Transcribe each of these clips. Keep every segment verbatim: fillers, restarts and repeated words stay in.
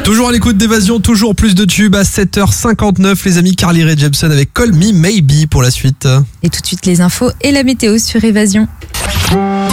Toujours à l'écoute d'Évasion, toujours plus de tubes à sept heures cinquante-neuf. Les amis, Carly Rae Jepsen avec Call Me Maybe pour la suite. Et tout de suite les infos et la météo sur Évasion. Maman,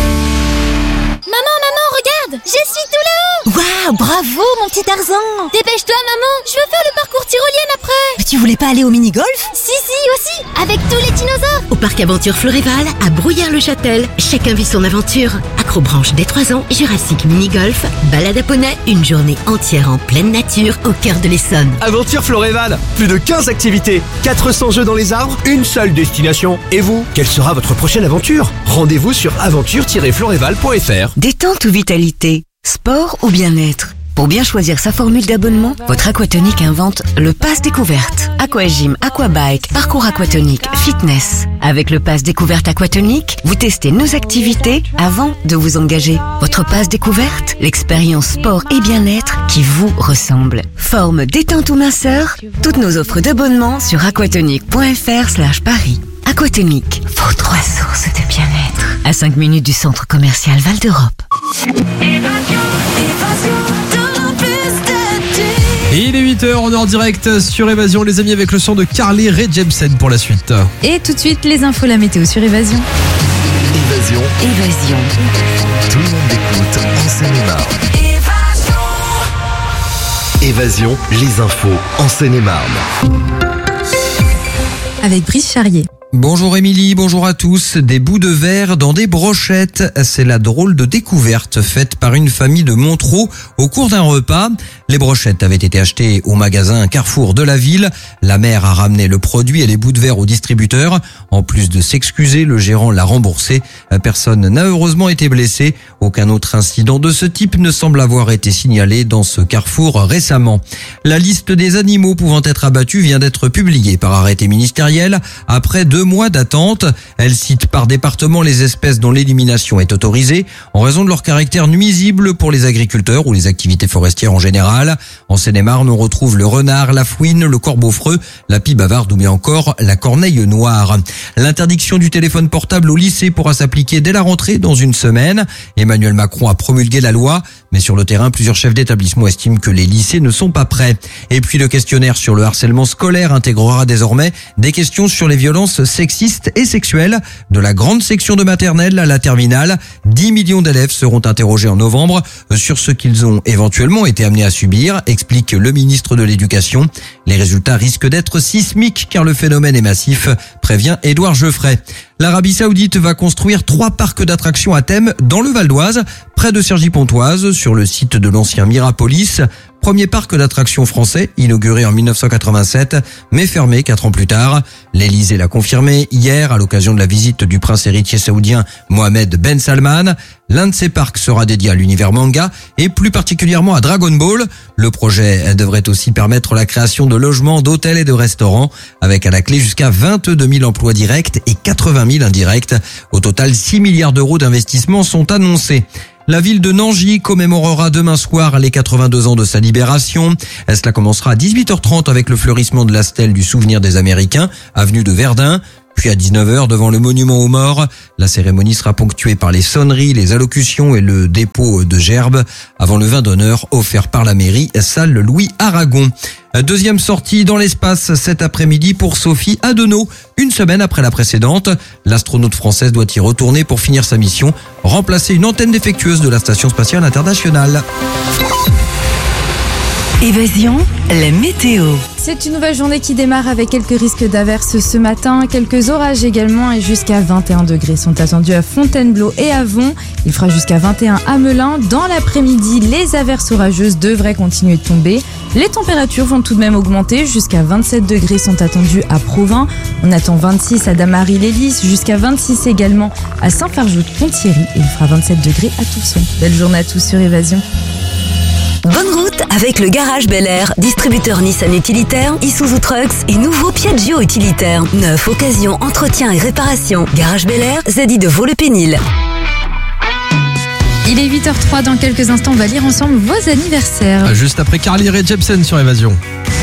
maman, regarde, je suis tout là-haut. Waouh, bravo mon petit Tarzan. Dépêche-toi maman, je veux faire le parcours tyrolien après. Mais tu voulais pas aller au mini-golf? Si, si, aussi, avec tous les dinosaures. Au parc Aventure Floréval, à Brouillard-le-Châtel, chacun vit son aventure. Acrobranche dès trois ans, Jurassic Mini-Golf, balade à poney, une journée entière en pleine nature au cœur de l'Essonne. Aventure Floréval, plus de quinze activités, quatre cents jeux dans les arbres, une seule destination. Et vous, quelle sera votre prochaine aventure? Rendez-vous sur aventure tiret floréval point f r. Détente ou vitalité, sport ou bien-être? Pour bien choisir sa formule d'abonnement, votre Aquatonic invente le Pass Découverte. Aquagym, Aquabike, parcours aquatonique, fitness. Avec le Pass Découverte Aquatonic, vous testez nos activités avant de vous engager. Votre Pass Découverte, l'expérience sport et bien-être qui vous ressemble. Forme, détente ou minceur, toutes nos offres d'abonnement sur aquatonic point f r slash paris. Aquatonic, vos trois sources de bien-être. À cinq minutes du centre commercial Val d'Europe. Et il est huit heures, on est en direct sur Évasion, les amis, avec le son de Carly Rae Jepsen pour la suite. Et tout de suite les infos, la météo sur Évasion. Évasion. Évasion. Tout le monde écoute en Seine-et-Marne. Évasion, les infos en Seine-et-Marne. Avec Brice Charrier. Bonjour Émilie, bonjour à tous. Des bouts de verre dans des brochettes, c'est la drôle de découverte faite par une famille de Montereau au cours d'un repas. Les brochettes avaient été achetées au magasin Carrefour de la ville. La mère a ramené le produit et les bouts de verre au distributeur. En plus de s'excuser, le gérant l'a remboursé. Personne n'a heureusement été blessé. Aucun autre incident de ce type ne semble avoir été signalé dans ce Carrefour récemment. La liste des animaux pouvant être abattus vient d'être publiée par arrêté ministériel après deux mois d'attente. Elle cite par département les espèces dont l'élimination est autorisée en raison de leur caractère nuisible pour les agriculteurs ou les activités forestières en général. En Seine-et-Marne, on retrouve le renard, la fouine, le corbeau-freux, la pie bavarde ou bien encore la corneille noire. L'interdiction du téléphone portable au lycée pourra s'appliquer dès la rentrée dans une semaine. Emmanuel Macron a promulgué la loi, mais sur le terrain, plusieurs chefs d'établissement estiment que les lycées ne sont pas prêts. Et puis le questionnaire sur le harcèlement scolaire intégrera désormais des questions sur les violences sexistes et sexuelles. De la grande section de maternelle à la terminale, dix millions d'élèves seront interrogés en novembre sur ce qu'ils ont éventuellement été amenés à subir, explique le ministre de l'Éducation. Les résultats risquent d'être sismiques car le phénomène est massif, prévient Édouard Geoffrey. L'Arabie Saoudite va construire trois parcs d'attractions à thème dans le Val d'Oise, près de Cergy-Pontoise, sur le site de l'ancien Mirapolis. Premier parc d'attractions français, inauguré en mille neuf cent quatre-vingt-sept, mais fermé quatre ans plus tard. L'Élysée l'a confirmé hier à l'occasion de la visite du prince héritier saoudien Mohamed Ben Salman. L'un de ces parcs sera dédié à l'univers manga et plus particulièrement à Dragon Ball. Le projet devrait aussi permettre la création de logements, d'hôtels et de restaurants, avec à la clé jusqu'à vingt-deux mille emplois directs et quatre-vingt mille indirects. Au total, six milliards d'euros d'investissement sont annoncés. La ville de Nangy commémorera demain soir les quatre-vingt-deux ans de sa libération. Cela commencera à dix-huit heures trente avec le fleurissement de la stèle du souvenir des Américains, avenue de Verdun. Puis à dix-neuf heures, devant le monument aux morts, la cérémonie sera ponctuée par les sonneries, les allocutions et le dépôt de gerbes avant le vin d'honneur offert par la mairie, salle Louis Aragon. Deuxième sortie dans l'espace cet après-midi pour Sophie Adenau. Une semaine après la précédente, l'astronaute française doit y retourner pour finir sa mission, remplacer une antenne défectueuse de la Station spatiale internationale. Évasion, la météo. C'est une nouvelle journée qui démarre avec quelques risques d'averses ce matin, quelques orages également et jusqu'à vingt et un degrés sont attendus à Fontainebleau et à Vont. Il fera jusqu'à vingt et un à Melun. Dans l'après-midi, les averses orageuses devraient continuer de tomber. Les températures vont tout de même augmenter, jusqu'à vingt-sept degrés sont attendus à Provins. On attend vingt-six à Damary-les-Lys, jusqu'à vingt-six également à Saint-Fargeau-de-Ponthierry et il fera vingt-sept degrés à Toussaint. Belle journée à tous sur Évasion. Bonne route avec le Garage Bel Air, distributeur Nissan utilitaire, Isuzu Trucks et nouveau Piaggio utilitaire. Neuf, occasion, entretien et réparation. Garage Bel Air, Zadi de Vaux-le-Pénil. Il est huit heures zéro trois, dans quelques instants on va lire ensemble vos anniversaires. Juste après Carly Rae Jepsen sur Évasion.